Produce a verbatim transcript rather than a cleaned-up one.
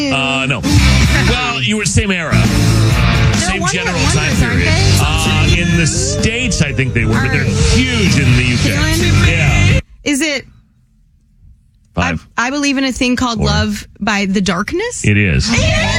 Uh, no. Well, you were same era. Same general time period. Uh, in the States, I think they were, but they're huge in the U K. Yeah. Is it... Five. I, I believe in a thing called Four. Love by the Darkness. It is. Yeah!